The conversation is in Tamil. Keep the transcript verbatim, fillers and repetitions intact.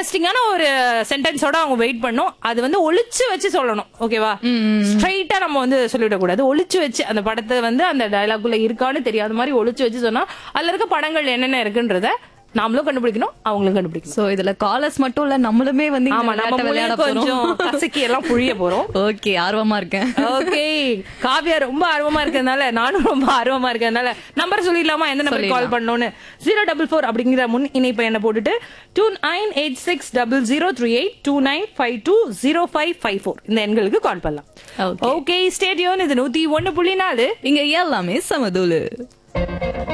இன்ட்ரெஸ்டிங்கான ஒரு சென்டென்ஸோட அவங்க வெயிட் பண்ணும். அது வந்து ஒளிச்சு வச்சு சொல்லணும். ஓகேவா? ஸ்ட்ரைட்டா நம்ம வந்து சொல்லிவிட கூடாது. ஒளிச்சு வச்சு அந்த படத்தை வந்து அந்த டயலாக்குள்ள இருக்கான்னு தெரியாத மாதிரி ஒளிச்சு வச்சு சொன்னா அதுல இருக்க படங்கள் என்னென்ன இருக்குன்றத நாமளும் கண்டுபிடிக்கணும், அவங்களும் கண்டுபிடிக்கணும். சோ இதுல காலர்ஸ் மட்டும் இல்ல, நம்மளுமே வந்து இந்த ஆமா, நம்ம விளையாட்டை விளையாட கொஞ்சம் போறோம். கசக்கி எல்லாம் புழிய போறோம். ஓகே, ஆர்வமா இருக்கேன். ஓகே, காவியா ரொம்ப ஆர்வமா இருக்கிறதுனால நானும் ரொம்ப ஆர்வமா இருக்கிறதுனால நம்பர் சொல்லிடலாமா? எந்த நம்பர் கால் பண்ணணும்னு? ஜீரோ டபுள் ஃபோர் அப்படிங்கிற முன் இணைப்பு என்ன போட்டுட்டு two nine eight six double zero three eight two nine five two zero five five four இந்த எண்களுக்கு கால் பண்ணலாம். ஓகே, ஸ்டேடியோன் இது நூத்தி ஒன்னு புள்ளி நாலு. இங்க எல்லாமே சமதூளு.